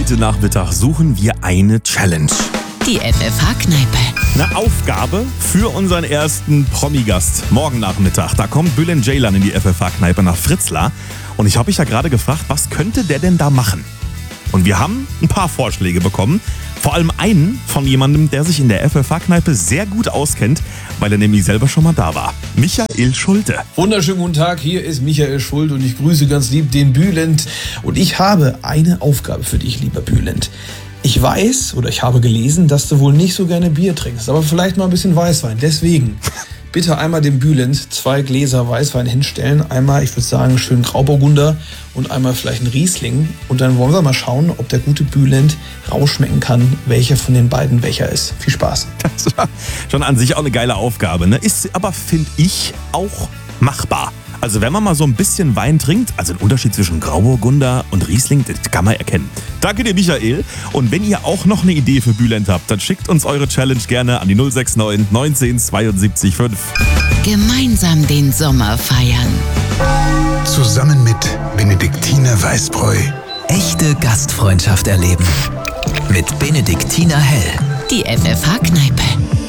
Heute Nachmittag suchen wir eine Challenge. Die FFH-Kneipe. Eine Aufgabe für unseren ersten Promi-Gast morgen Nachmittag. Da kommt Bülent Ceylan in die FFH-Kneipe nach Fritzlar. Und ich habe mich ja gerade gefragt, was könnte der denn da machen? Und wir haben ein paar Vorschläge bekommen. Vor allem einen von jemandem, der sich in der FFH-Kneipe sehr gut auskennt, weil er nämlich selber schon mal da war. Michael Schulte. Wunderschönen guten Tag, hier ist Michael Schulte und ich grüße ganz lieb den Bülent. Und ich habe eine Aufgabe für dich, lieber Bülent. Ich weiß oder ich habe gelesen, dass du wohl nicht so gerne Bier trinkst, aber vielleicht mal ein bisschen Weißwein. Deswegen bitte einmal dem Bülent 2 Gläser Weißwein hinstellen. Einmal, ich würde sagen, schön Grauburgunder und einmal vielleicht ein Riesling. Und dann wollen wir mal schauen, ob der gute Bülent rausschmecken kann, welcher von den beiden welcher ist. Viel Spaß. Das war schon an sich auch eine geile Aufgabe, ne? Ist aber, finde ich, auch machbar. Also wenn man mal so ein bisschen Wein trinkt, also den Unterschied zwischen Grauburgunder und Riesling, das kann man erkennen. Danke dir, Michael. Und wenn ihr auch noch eine Idee für Bülent habt, dann schickt uns eure Challenge gerne an die 069 19 72 5. Gemeinsam den Sommer feiern. Zusammen mit Benediktiner Weißbräu. Echte Gastfreundschaft erleben. Mit Benediktiner Hell. Die FFH-Kneipe.